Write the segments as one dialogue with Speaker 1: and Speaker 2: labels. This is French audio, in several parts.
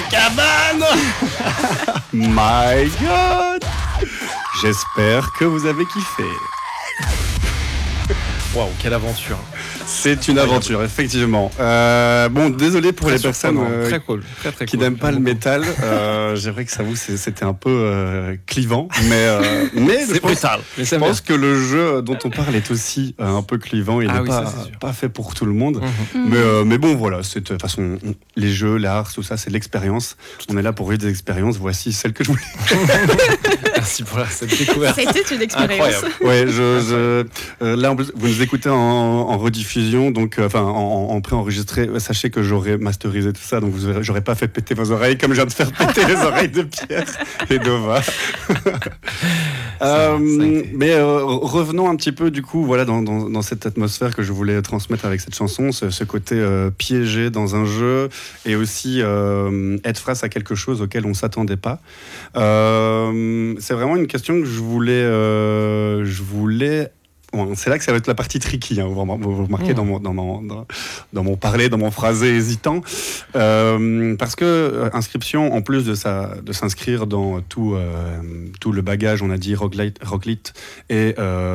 Speaker 1: cabane. My God. J'espère que vous avez kiffé.
Speaker 2: Waouh, quelle aventure.
Speaker 1: C'est une aventure, effectivement. Bon, désolé pour les personnes
Speaker 2: très cool. Très
Speaker 1: qui
Speaker 2: cool.
Speaker 1: n'aiment pas le métal. C'est vrai que ça vous, c'était un peu clivant, mais
Speaker 2: c'est brutal.
Speaker 1: Je pense que le jeu dont on parle est aussi un peu clivant. Il n'est pas fait pour tout le monde. Mais bon, voilà. De toute façon, les jeux, l'art, tout ça, c'est de l'expérience. On est là pour vivre des expériences. Voici celle que je voulais.
Speaker 2: Merci pour cette découverte.
Speaker 3: C'était une expérience.
Speaker 1: Ouais, là, en plus, vous nous écoutez en rediffusion, donc en pré-enregistré. Sachez que j'aurais masterisé tout ça, donc j'aurais pas fait péter vos oreilles comme je viens de faire péter les oreilles de Pierre et d'Ova. Mais revenons un petit peu du coup, voilà, dans cette atmosphère que je voulais transmettre avec cette chanson, ce côté piégé dans un jeu et aussi être face à quelque chose auquel on s'attendait pas. C'est vraiment une question que je voulais. Bon, c'est là que ça va être la partie tricky, hein, vous remarquez dans mon parler, dans mon phrasé hésitant, parce que Inscription, en plus de s'inscrire dans tout le bagage, on a dit Rocklit et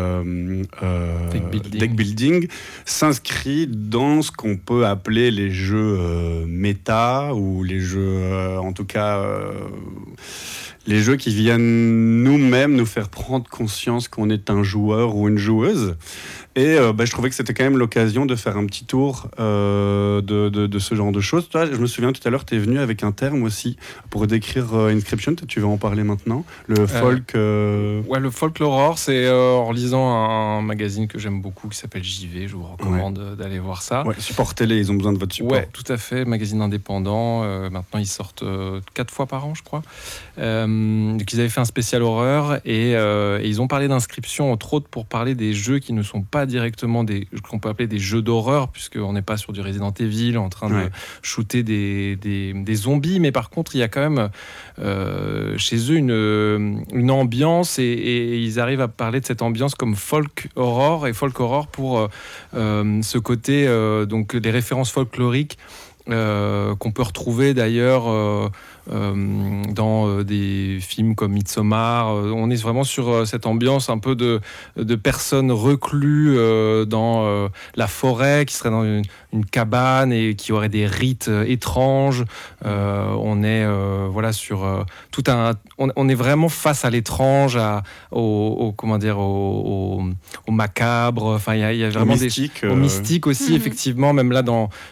Speaker 1: deck building, s'inscrit dans ce qu'on peut appeler les jeux méta, ou les jeux, en tout cas... les jeux qui viennent nous-mêmes nous faire prendre conscience qu'on est un joueur ou une joueuse. Et je trouvais que c'était quand même l'occasion de faire un petit tour de ce genre de choses. Toi, je me souviens tout à l'heure, tu es venu avec un terme aussi pour décrire Inscription. Tu vas en parler maintenant. Le folk...
Speaker 2: Ouais, le folklore, c'est en lisant un magazine que j'aime beaucoup qui s'appelle JV. Je vous recommande d'aller voir ça.
Speaker 1: Ouais, supportez-les, ils ont besoin de votre support.
Speaker 2: Ouais, tout à fait. Magazine indépendant. Maintenant, ils sortent 4 fois par an, je crois. Donc, ils avaient fait un spécial horreur et ils ont parlé d'Inscription, entre autres, pour parler des jeux qui ne sont pas directement qu'on peut appeler des jeux d'horreur, puisqu'on n'est pas sur du Resident Evil en train de shooter des zombies, mais par contre il y a quand même chez eux une ambiance et ils arrivent à parler de cette ambiance comme folk horror pour ce côté donc des références folkloriques qu'on peut retrouver d'ailleurs dans des films comme Midsommar. On est vraiment sur cette ambiance un peu de personnes reclues dans la forêt, qui seraient dans une cabane et qui auraient des rites étranges. On est sur tout un... On est vraiment face à l'étrange, au macabre. Enfin, il y a vraiment
Speaker 1: mystique,
Speaker 2: au mystique aussi, effectivement. Même là,